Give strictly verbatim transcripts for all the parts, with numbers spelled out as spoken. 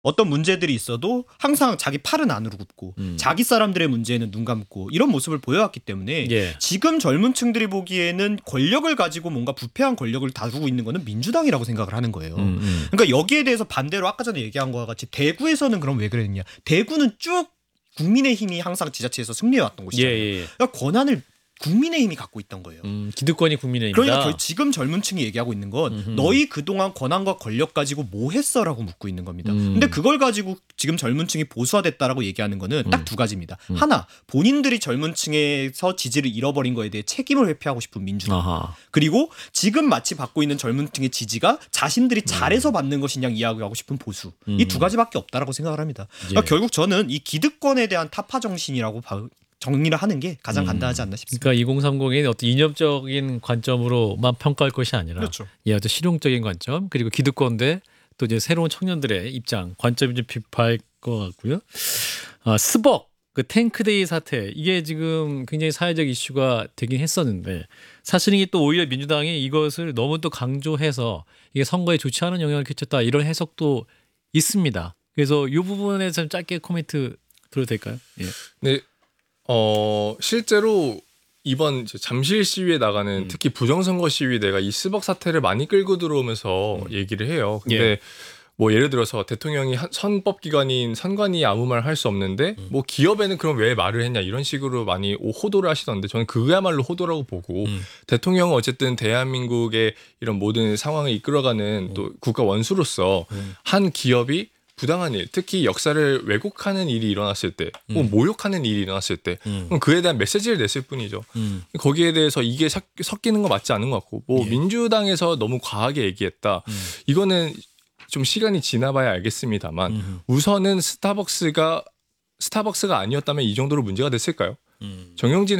어떤 문제들이 있어도 항상 자기 팔은 안으로 굽고 음. 자기 사람들의 문제에는 눈 감고 이런 모습을 보여왔기 때문에 예. 지금 젊은 층들이 보기에는 권력을 가지고 뭔가 부패한 권력을 다루고 있는 거는 민주당이라고 생각을 하는 거예요. 음, 음. 그러니까 여기에 대해서 반대로 아까 전에 얘기한 거와 같이 대구에서는 그럼 왜 그랬느냐. 대구는 쭉 국민의힘이 항상 지자체에서 승리해왔던 곳이잖아요. 예, 예. 그러니까 권한을 국민의힘이 갖고 있던 거예요. 음, 기득권이 국민의힘이다. 그러니까 지금 젊은 층이 얘기하고 있는 건 음흠. 너희 그동안 권한과 권력 가지고 뭐 했어라고 묻고 있는 겁니다. 음. 근데 그걸 가지고 지금 젊은 층이 보수화됐다라고 얘기하는 거는 음. 딱 두 가지입니다. 음. 하나, 본인들이 젊은 층에서 지지를 잃어버린 거에 대해 책임을 회피하고 싶은 민주당. 아하. 그리고 지금 마치 받고 있는 젊은 층의 지지가 자신들이 잘해서 음. 받는 것이냐 이야기하고 싶은 보수. 음. 이 두 가지밖에 없다라고 생각을 합니다. 그러니까 예. 결국 저는 이 기득권에 대한 타파 정신이라고 봐 정리를 하는 게 가장 간단하지 않나 싶습니다. 그러니까 이공삼공이 어떤 이념적인 관점으로만 평가할 것이 아니라 그렇죠. 예, 어떤 실용적인 관점 그리고 기득권 대 또 이제 새로운 청년들의 입장 관점이 좀 비파할 것 같고요. 아, 스벅 그 탱크데이 사태 이게 지금 굉장히 사회적 이슈가 되긴 했었는데 사실은 이게 또 오히려 민주당이 이것을 너무 또 강조해서 이게 선거에 좋지 않은 영향을 끼쳤다 이런 해석도 있습니다. 그래서 이 부분에 좀 짧게 코멘트 들어도 될까요? 예. 네. 어 실제로 이번 잠실 시위에 나가는 음. 특히 부정선거 시위대가 이 스벅 사태를 많이 끌고 들어오면서 음. 얘기를 해요. 근데 예. 뭐 예를 들어서 대통령이 선법기관인 선관위 아무 말 할 수 없는데 음. 뭐 기업에는 그럼 왜 말을 했냐 이런 식으로 많이 호도를 하시던데 저는 그거야말로 호도라고 보고 음. 대통령은 어쨌든 대한민국의 이런 모든 상황을 이끌어가는 음. 또 국가 원수로서 음. 한 기업이 부당한 일, 특히 역사를 왜곡하는 일이 일어났을 때, 음. 혹은 모욕하는 일이 일어났을 때, 음. 그럼 그에 대한 메시지를 냈을 뿐이죠. 음. 거기에 대해서 이게 섞이는 거 맞지 않는 것 같고, 뭐 예. 민주당에서 너무 과하게 얘기했다. 음. 이거는 좀 시간이 지나봐야 알겠습니다만, 음. 우선은 스타벅스가 스타벅스가 아니었다면 이 정도로 문제가 됐을까요? 음. 정영진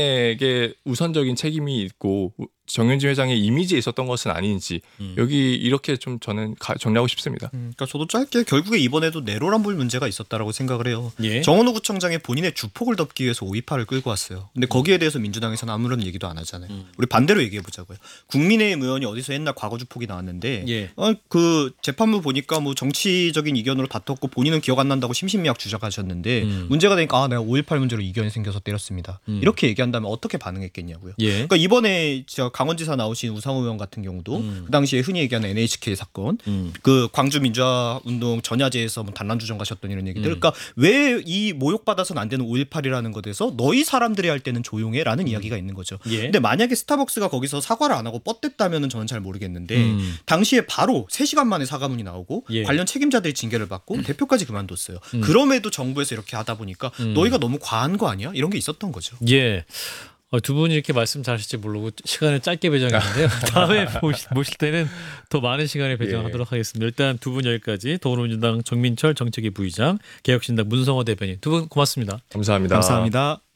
회장에게 우선적인 책임이 있고 정영진 회장의 이미지에 있었던 것은 아닌지 음. 여기 이렇게 좀 저는 가, 정리하고 싶습니다. 음, 그러니까 저도 짧게 결국에 이번에도 내로남불 문제가 있었다라고 생각을 해요. 예? 정원호 구청장의 본인의 주폭을 덮기 위해서 오이팔을 끌고 왔어요. 근데 거기에 대해서 민주당에서는 아무런 얘기도 안 하잖아요. 음. 우리 반대로 얘기해 보자고요. 국민의힘 의원이 어디서 옛날 과거 주폭이 나왔는데 예. 어, 그 재판부 보니까 뭐 정치적인 이견으로 다퉜고 본인은 기억 안 난다고 심신미약 주장하셨는데 음. 문제가 되니까 아, 내가 오일팔 문제로 이견이 생겨서 때렸습니다. 음. 이렇게 얘기한다면 어떻게 반응했겠냐고요. 예. 그러니까 이번에 저 강원지사 나오신 우상호 의원 같은 경우도 음. 그 당시에 흔히 얘기하는 엔에이치케이 사건, 음. 그 광주 민주화운동 전야제에서 뭐 단란주점 가셨던 이런 얘기들. 음. 그러니까 왜 이 모욕받아서는 안 되는 오일팔이라는 것에 대해서 너희 사람들이 할 때는 조용해라는 음. 이야기가 있는 거죠. 예. 근데 만약에 스타벅스가 거기서 사과를 안 하고 뻗댔다면은 저는 잘 모르겠는데 음. 당시에 바로 세 시간 만에 사과문이 나오고 예. 관련 책임자들이 징계를 받고 음. 대표까지 그만뒀어요. 음. 그럼에도 정부에서 이렇게 하다 보니까 음. 너희가 너무 과한 거 아니야? 이런 게 있었던 거죠. 예. 어, 두 분이 이렇게 말씀 잘하실지 모르고 시간을 짧게 배정했는데요. 다음에 모실, 모실 때는 더 많은 시간을 배정하도록 예. 하겠습니다. 일단 두 분 여기까지 더불어민주당 정민철 정책위 부의장, 개혁신당 문성호 대변인 두 분 고맙습니다. 감사합니다. 감사합니다.